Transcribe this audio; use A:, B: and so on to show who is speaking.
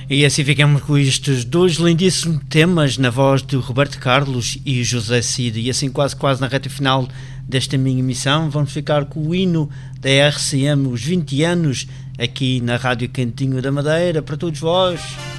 A: E assim ficamos com estes dois lindíssimos temas na voz de Roberto Carlos e José Cid. E assim quase na reta final desta minha emissão vamos ficar com o hino da RCM, os 20 anos, aqui na Rádio Cantinho da Madeira, para todos vós.